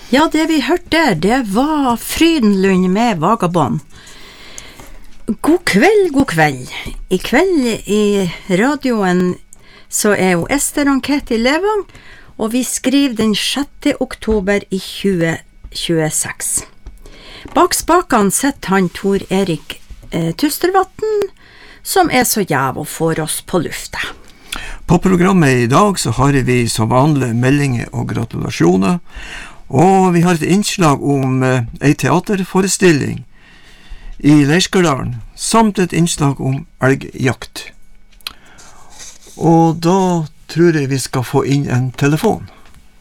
Ja, det vi hørte der, det var Frydenlund med Vagabond. God kveld, god kveld. I kveld i radioen så jo Ester Ankett i Levang, og vi skriver den 6. oktober i 2026. Bak spakene sitter han Tor Erik Tustervatn, som så jæv og får oss på lufta. På programmet i dag så har vi som vanlige meldinger og gratulasjoner, og vi har et innslag om en teaterforestilling i Leirskardalen, samt et innslag om elgjakt. Og da tror jeg vi skal få inn en telefon.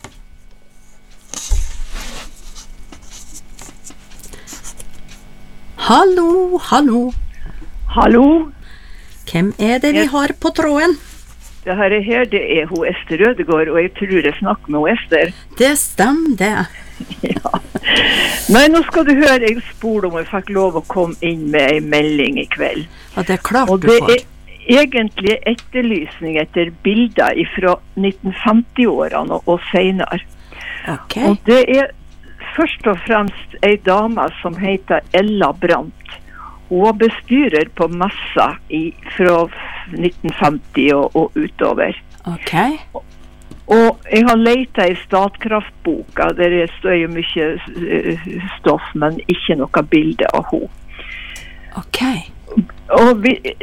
Hallo, hallo. Hallo. Hvem det vi har på tråden? Det her, det hun Ester Rødegård, og jeg tror jeg snakker med hun Ester. Det stemmer det. Ja. Nei, nå skal du høre, jeg spurte om jeg fikk lov å komme inn med en melding i kveld. Ja, det klart og du får. Og det egentlig etterlysning etter bilder fra 1950-årene og senere. Ok. Og det først og fremst en dame som heter Ella Brandt. Hun var bestyrer på messa fra 1950 og utover. Ok. Og jeg har letet i Statkraftboka, der det står jo mye stoff, men ikke noe bilde av henne. Ok. Og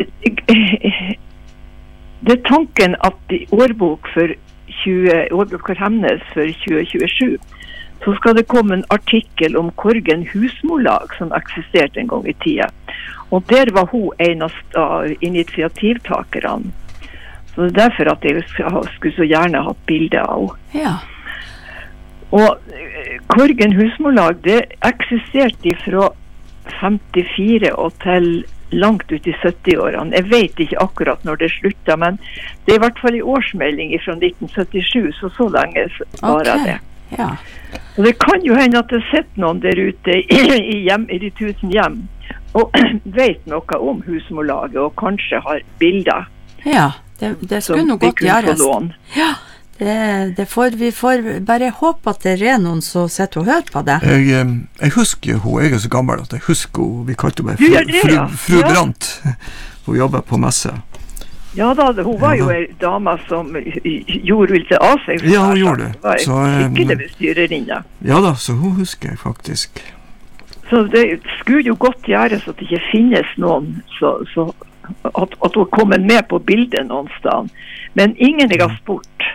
det tanken at i årbok for Hemnes for 2027, så skal det komme en artikkel om Korgen husmorlag som eksisterte en gang i tida. Og der var hun en av initiativtakerne. Så det derfor at jeg skulle så gjerne hatt bilde av henne. Ja. Og Korgen husmorlag, det eksisterte fra 54 og til langt ut i 70-årene. Jeg vet ikke akkurat når det sluttet, men det i hvert fall i årsmelding fra 1977, så lenge var det. Ja. Og det kan jo hende at det sitter noen der ute i de 1000 hjem og vet noe om husmorlaget og kanskje har bilder. Ja, det skulle nok godt gjøres. Ja, vi får bare håpe at det noen som sitter og hører på det. Jeg husker hun, jeg så gammel at jeg husker hun, vi kalte meg fru Brandt. Hun jobbet på messe. Ja da, hun var jo en dame som gjorde litt av seg. Ja, hun gjorde det. Hun var skikkelig bestyrerinne. Ja da, så hun husker jeg faktisk. Så det skulle jo godt gjøres at det ikke finnes noen så at hun kommer med på bildet noen sted. Men ingen jeg har spurt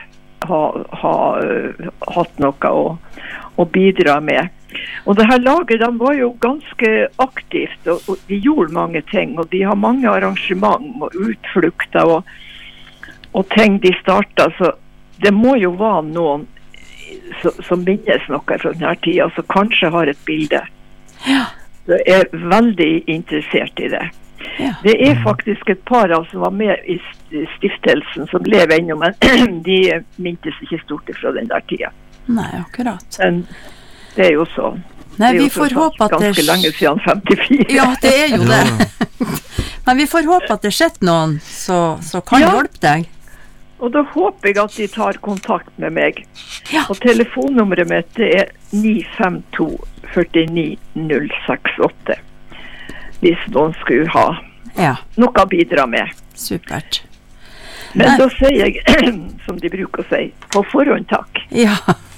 har hatt noe å bidra med. Og det her laget, de var jo ganske aktivt, og de gjorde mange ting, og de har mange arrangement og utflukter og ting de startet, så det må jo være noen som minnes noe fra denne tiden, så kanskje har et bilde. Ja. Jeg veldig interessert i det. Ja. Det faktisk et par som var med i stiftelsen som lever ennå, men de mintes ikke stort fra den der tiden. Nei, akkurat. Men det jo så. Nei, vi får håpe at det ganske lenge siden 54. Ja, det jo det. Men vi får håpe at det skjer noen så kan hjelpe deg. Og da håper jeg at de tar kontakt med meg. Ja. Og telefonnummeret mitt 952 49 068. Hvis noen skulle ha noe å bidra med. Supert. Men da sier jeg, som de bruker å si, på forhånd takk. Ja.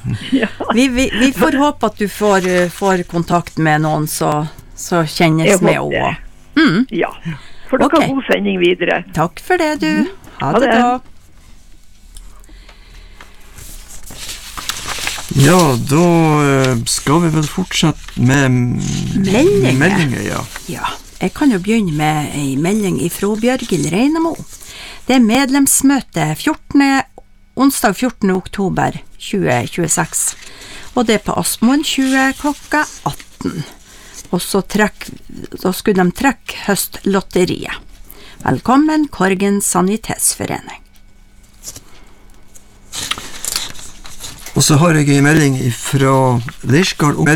Vi får håpe at du får kontakt med noen så kjennes med henne. Ja. For dere har god sending videre. Takk for det, du. Ha det da. Ja, da skal vi vel fortsette med meldinger, ja. Ja, jeg kan jo begynne med en melding fra Bjørgil Reinemo. Det medlemsmøte onsdag 14. oktober 2026, og det på Asmoen 20 klokka 18. Og så skulle de trekke høstlotteriet. Velkommen, Korgen Sanitetsforening. Og så har jeg en melding fra Leirskard